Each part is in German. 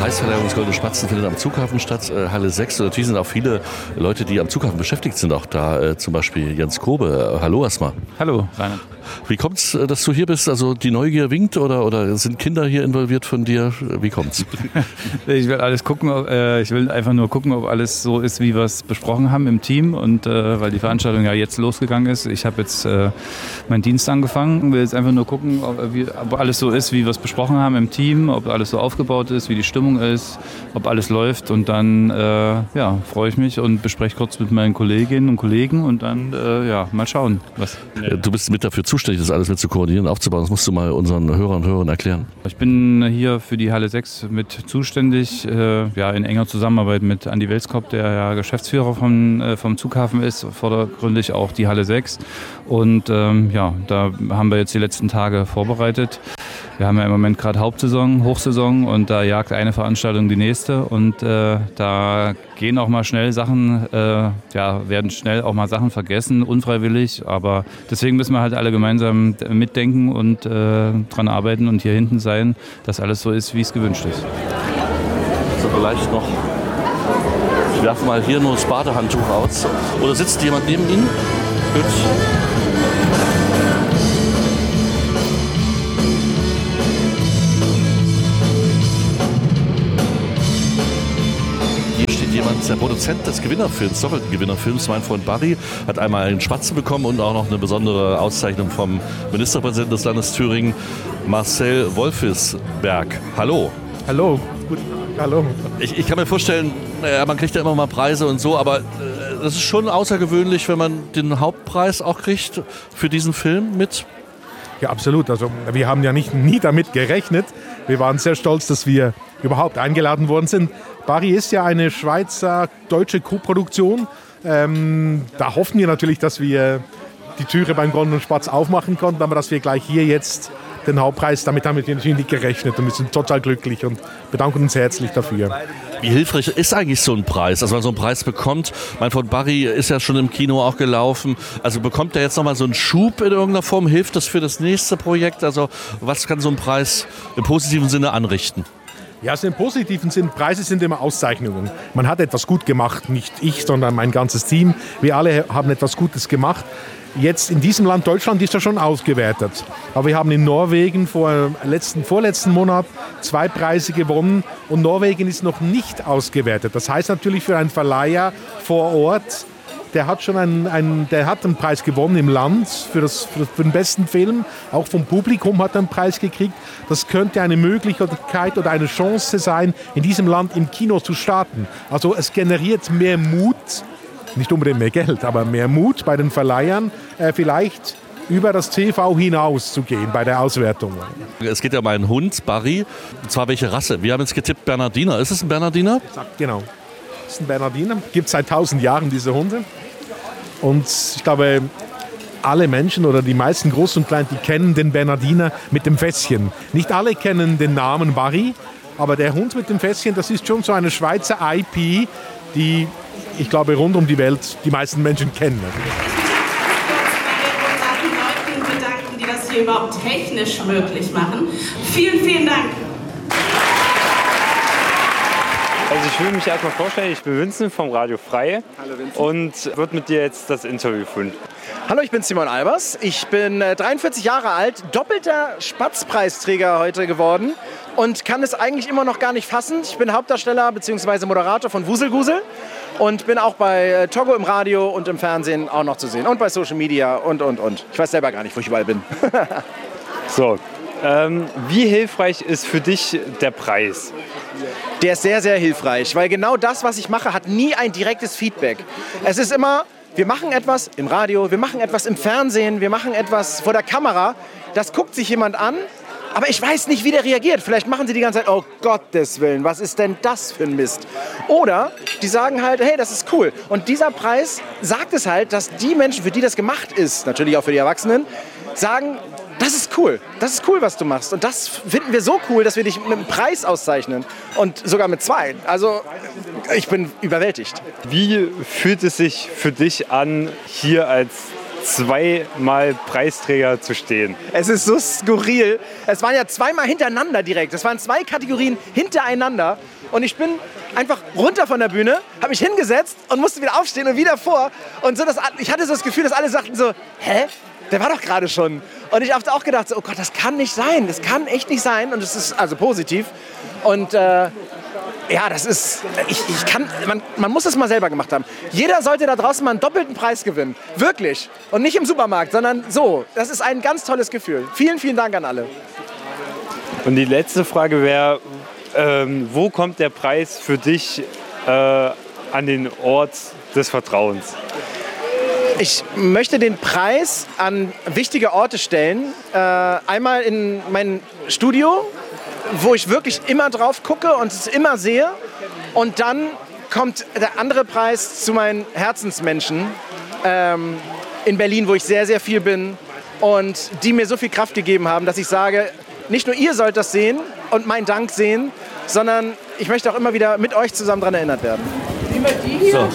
Preisverleihung des Goldenen Spatzen findet am Flughafen statt, Halle 6. Und natürlich sind auch viele Leute, die am Flughafen beschäftigt sind, auch da. Zum Beispiel Jens Kobe. Hallo erstmal. Hallo, Reinhard. Wie kommt's, dass du hier bist? Also die Neugier winkt oder sind Kinder hier involviert von dir? Wie kommt's? Ich will alles gucken. Ich will einfach nur gucken, ob alles so ist, wie wir es besprochen haben im Team. Und weil die Veranstaltung ja jetzt losgegangen ist. Ich habe jetzt meinen Dienst angefangen. Will jetzt einfach nur gucken, ob alles so ist, wie wir es besprochen haben im Team. Ob alles so aufgebaut ist, wie die Stimmung ist, ob alles läuft. Und dann freue ich mich und bespreche kurz mit meinen Kolleginnen und Kollegen. Und dann mal schauen. Du bist mit dafür zuständig, das alles mit zu koordinieren, aufzubauen. Das musst du mal unseren Hörern und Hörern erklären. Ich bin hier für die Halle 6 mit zuständig, in enger Zusammenarbeit mit Andi Welskop, der ja Geschäftsführer vom Zughafen ist, vordergründig auch die Halle 6. Und da haben wir jetzt die letzten Tage vorbereitet. Wir haben ja im Moment gerade Hauptsaison, Hochsaison und da jagt eine Veranstaltung die nächste und da gehen auch mal schnell Sachen, werden schnell auch mal Sachen vergessen, unfreiwillig, aber deswegen müssen wir halt alle gemeinsam mitdenken und dran arbeiten und hier hinten sein, dass alles so ist, wie es gewünscht ist. So, vielleicht noch, ich werfe mal hier nur das Badehandtuch aus. Oder sitzt jemand neben Ihnen? Gut. Der Produzent des Gewinnerfilms, doppelten Gewinnerfilms, mein Freund Barry, hat einmal einen Spatzen bekommen und auch noch eine besondere Auszeichnung vom Ministerpräsidenten des Landes Thüringen, Marcel Wolfisberg. Hallo. Hallo. Guten Tag. Hallo. Ich kann mir vorstellen, man kriegt ja immer mal Preise und so, aber das ist schon außergewöhnlich, wenn man den Hauptpreis auch kriegt für diesen Film mit. Ja, absolut. Also wir haben ja nie damit gerechnet. Wir waren sehr stolz, dass wir überhaupt eingeladen worden sind. Barry ist ja eine Schweizer-deutsche Co-Produktion. Da hoffen wir natürlich, dass wir die Türe beim Goldenen Spatz aufmachen konnten, aber dass wir gleich hier jetzt den Hauptpreis, damit haben wir natürlich nicht gerechnet und wir sind total glücklich und bedanken uns herzlich dafür. Wie hilfreich ist eigentlich so ein Preis? Also wenn man so einen Preis bekommt, mein Freund Barry ist ja schon im Kino auch gelaufen, also bekommt er jetzt nochmal so einen Schub in irgendeiner Form? Hilft das für das nächste Projekt? Also was kann so ein Preis im positiven Sinne anrichten? Ja, also im positiven Sinn, Preise sind immer Auszeichnungen. Man hat etwas gut gemacht, nicht ich, sondern mein ganzes Team. Wir alle haben etwas Gutes gemacht. Jetzt in diesem Land, Deutschland, ist ja schon ausgewertet. Aber wir haben in Norwegen vorletzten Monat 2 Preise gewonnen und Norwegen ist noch nicht ausgewertet. Das heißt natürlich für einen Verleiher vor Ort, der hat schon einen Preis gewonnen im Land für den besten Film. Auch vom Publikum hat er einen Preis gekriegt. Das könnte eine Möglichkeit oder eine Chance sein, in diesem Land im Kino zu starten. Also es generiert mehr Mut, nicht unbedingt mehr Geld, aber mehr Mut bei den Verleihern, vielleicht über das TV hinaus zu gehen bei der Auswertung. Es geht ja um einen Hund, Barry. Und zwar welche Rasse? Wir haben jetzt getippt Bernardiner. Ist es ein Bernardiner? Genau. Das ist ein Bernardiner. Es gibt seit 1000 Jahren diese Hunde. Und ich glaube, alle Menschen oder die meisten Groß und Klein, die kennen den Bernardiner mit dem Fässchen. Nicht alle kennen den Namen Barry, aber der Hund mit dem Fässchen, das ist schon so eine Schweizer IP, die, ich glaube, rund um die Welt die meisten Menschen kennen. Die Leute bedanken, die das hier überhaupt technisch möglich machen. Vielen, vielen Dank. Also ich will mich erstmal vorstellen, ich bin Vincent vom Radio Frei. Hallo Vincent. Und wird mit dir jetzt das Interview führen. Hallo, ich bin Simon Albers. Ich bin 43 Jahre alt, doppelter Spatzpreisträger heute geworden und kann es eigentlich immer noch gar nicht fassen. Ich bin Hauptdarsteller bzw. Moderator von Wuselgusel und bin auch bei Togo im Radio und im Fernsehen auch noch zu sehen und bei Social Media und. Ich weiß selber gar nicht, wo ich überall bin. So, wie hilfreich ist für dich der Preis? Der ist sehr, sehr hilfreich, weil genau das, was ich mache, hat nie ein direktes Feedback. Es ist immer, wir machen etwas im Radio, wir machen etwas im Fernsehen, wir machen etwas vor der Kamera. Das guckt sich jemand an, aber ich weiß nicht, wie der reagiert. Vielleicht machen sie die ganze Zeit, oh Gottes Willen, was ist denn das für ein Mist? Oder die sagen halt, hey, das ist cool. Und dieser Preis sagt es halt, dass die Menschen, für die das gemacht ist, natürlich auch für die Erwachsenen, sagen, das ist cool, was du machst. Und das finden wir so cool, dass wir dich mit einem Preis auszeichnen. Und sogar mit 2. Also ich bin überwältigt. Wie fühlt es sich für dich an, hier als zweimal Preisträger zu stehen? Es ist so skurril. Es waren ja zweimal hintereinander direkt. Es waren 2 Kategorien hintereinander. Und ich bin einfach runter von der Bühne, habe mich hingesetzt und musste wieder aufstehen und wieder vor. Und so, ich hatte so das Gefühl, dass alle sagten so, hä? Der war doch gerade schon. Und ich habe auch gedacht, so, oh Gott, das kann nicht sein. Das kann echt nicht sein. Und es ist also positiv. Und ja, das ist, man muss es mal selber gemacht haben. Jeder sollte da draußen mal einen doppelten Preis gewinnen. Wirklich. Und nicht im Supermarkt, sondern so. Das ist ein ganz tolles Gefühl. Vielen, vielen Dank an alle. Und die letzte Frage wäre, wo kommt der Preis für dich an den Ort des Vertrauens? Ich möchte den Preis an wichtige Orte stellen. Einmal in mein Studio, wo ich wirklich immer drauf gucke und es immer sehe. Und dann kommt der andere Preis zu meinen Herzensmenschen in Berlin, wo ich sehr, sehr viel bin und die mir so viel Kraft gegeben haben, dass ich sage, nicht nur ihr sollt das sehen und meinen Dank sehen, sondern ich möchte auch immer wieder mit euch zusammen daran erinnert werden. So.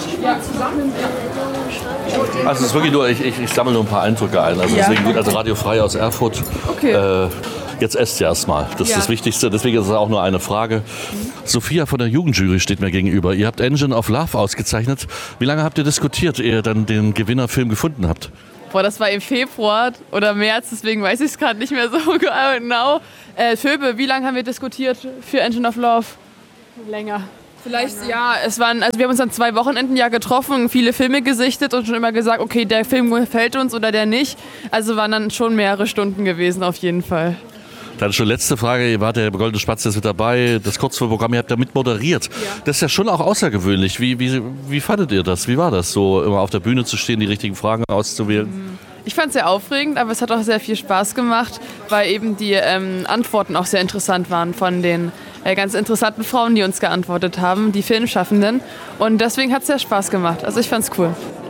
Also es ist wirklich nur, ich sammle nur ein paar Eindrücke ein. Also deswegen gut, also Radio Frei aus Erfurt. Okay. Jetzt esst ihr erstmal. Das ist das Wichtigste. Deswegen ist es auch nur eine Frage. Sophia von der Jugendjury steht mir gegenüber. Ihr habt Engine of Love ausgezeichnet. Wie lange habt ihr diskutiert, ehe ihr dann den Gewinnerfilm gefunden habt? Boah, das war im Februar oder März, deswegen weiß ich es gerade nicht mehr so genau. Phoebe, wie lange haben wir diskutiert für Engine of Love? Länger. Vielleicht, ja, wir haben uns an 2 Wochenenden getroffen, viele Filme gesichtet und schon immer gesagt, okay, der Film gefällt uns oder der nicht. Also waren dann schon mehrere Stunden gewesen, auf jeden Fall. Dann schon letzte Frage, ihr wart der Goldene Spatz jetzt mit dabei, das Kurzfilmprogramm, ihr habt da mit moderiert. Ja. Das ist ja schon auch außergewöhnlich. Wie fandet ihr das? Wie war das, so immer auf der Bühne zu stehen, die richtigen Fragen auszuwählen? Ich fand es sehr aufregend, aber es hat auch sehr viel Spaß gemacht, weil eben die Antworten auch sehr interessant waren von den ganz interessanten Frauen, die uns geantwortet haben, die Filmschaffenden. Und deswegen hat es sehr Spaß gemacht. Also ich fand's cool.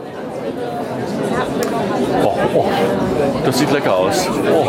Oh, das sieht lecker aus. Oh.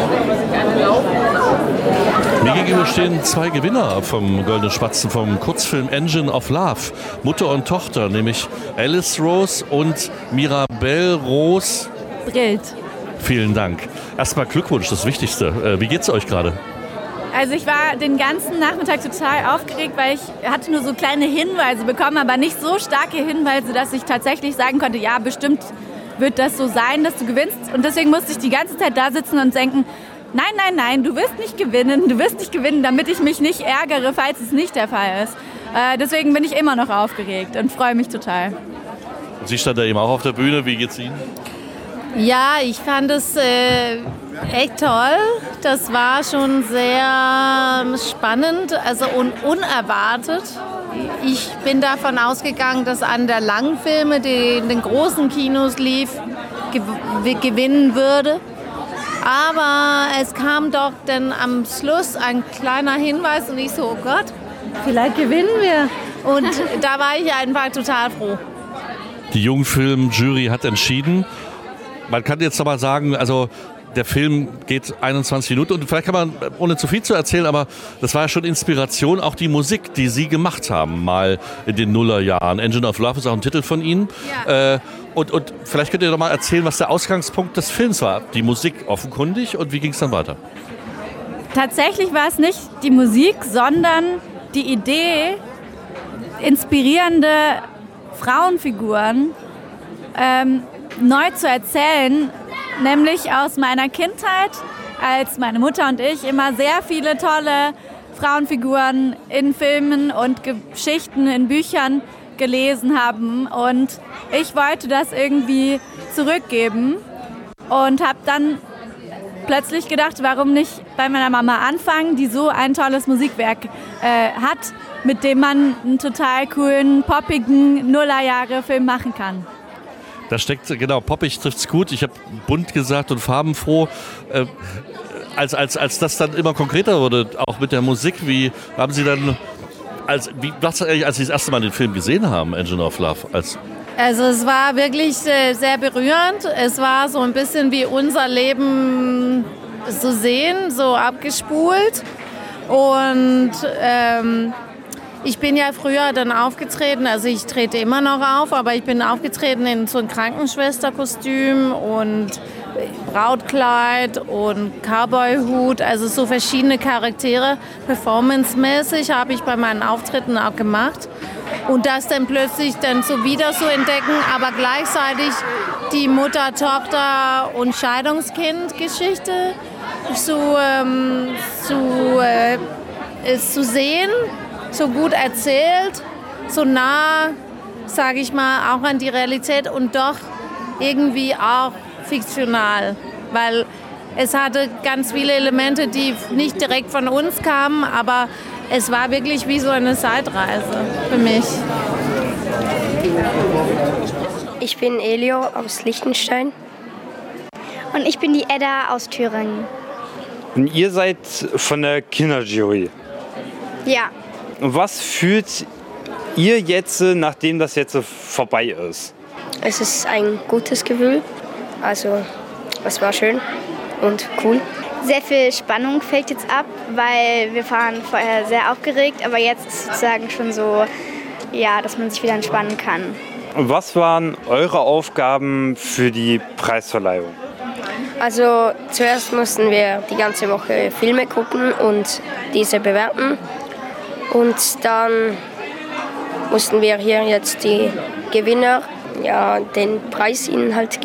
Mir gegenüber stehen 2 Gewinner vom Goldenen Spatzen, vom Kurzfilm Engine of Love. Mutter und Tochter, nämlich Alice Rose und Mirabelle Rose Brillt. Vielen Dank. Erstmal Glückwunsch, das Wichtigste. Wie geht's euch gerade? Also ich war den ganzen Nachmittag total aufgeregt, weil ich hatte nur so kleine Hinweise bekommen, aber nicht so starke Hinweise, dass ich tatsächlich sagen konnte, ja, bestimmt wird das so sein, dass du gewinnst. Und deswegen musste ich die ganze Zeit da sitzen und denken, nein, du wirst nicht gewinnen, damit ich mich nicht ärgere, falls es nicht der Fall ist. Deswegen bin ich immer noch aufgeregt und freue mich total. Sie stand da eben auch auf der Bühne, wie geht's Ihnen? Ja, ich fand es echt toll. Das war schon sehr spannend, also unerwartet. Ich bin davon ausgegangen, dass an der Langfilme, die in den großen Kinos lief, gewinnen würde. Aber es kam doch dann am Schluss ein kleiner Hinweis und ich so, oh Gott, vielleicht gewinnen wir. Und da war ich einfach total froh. Die Jungfilm-Jury hat entschieden. Man kann jetzt noch mal sagen, also der Film geht 21 Minuten und vielleicht kann man, ohne zu viel zu erzählen, aber das war ja schon Inspiration, auch die Musik, die Sie gemacht haben, mal in den Nullerjahren. Engine of Love ist auch ein Titel von Ihnen. Ja. Und vielleicht könnt ihr doch mal erzählen, was der Ausgangspunkt des Films war. Die Musik offenkundig und wie ging es dann weiter? Tatsächlich war es nicht die Musik, sondern die Idee, inspirierende Frauenfiguren neu zu erzählen, nämlich aus meiner Kindheit, als meine Mutter und ich immer sehr viele tolle Frauenfiguren in Filmen und Geschichten in Büchern gelesen haben. Und ich wollte das irgendwie zurückgeben und habe dann plötzlich gedacht, warum nicht bei meiner Mama anfangen, die so ein tolles Musikwerk hat, mit dem man einen total coolen, poppigen Nullerjahre-Film machen kann. Da steckt, genau, poppig trifft's gut. Ich habe bunt gesagt und farbenfroh. Als das dann immer konkreter wurde, auch mit der Musik, wie haben Sie dann, als Sie das erste Mal den Film gesehen haben, Engine of Love? Also es war wirklich sehr berührend. Es war so ein bisschen wie unser Leben zu sehen, so abgespult. Und Ich bin ja früher dann aufgetreten, also ich trete immer noch auf, aber ich bin aufgetreten in so ein Krankenschwesterkostüm und Brautkleid und Cowboyhut, also so verschiedene Charaktere. Performancemäßig habe ich bei meinen Auftritten auch gemacht. Und das dann plötzlich dann so wieder zu entdecken, aber gleichzeitig die Mutter-Tochter- und Scheidungskind-Geschichte zu sehen, so gut erzählt, so nah, sage ich mal, auch an die Realität und doch irgendwie auch fiktional, weil es hatte ganz viele Elemente, die nicht direkt von uns kamen, aber es war wirklich wie so eine Zeitreise für mich. Ich bin Elio aus Liechtenstein. Und ich bin die Edda aus Thüringen. Und ihr seid von der Kinderjury. Ja. Und was fühlt ihr jetzt, nachdem das jetzt vorbei ist? Es ist ein gutes Gefühl. Also, es war schön und cool. Sehr viel Spannung fällt jetzt ab, weil wir waren vorher sehr aufgeregt, aber jetzt ist sozusagen schon so, ja, dass man sich wieder entspannen kann. Und was waren eure Aufgaben für die Preisverleihung? Also zuerst mussten wir die ganze Woche Filme gucken und diese bewerten. Und dann mussten wir hier jetzt die Gewinner, ja, den Preis ihnen halt geben.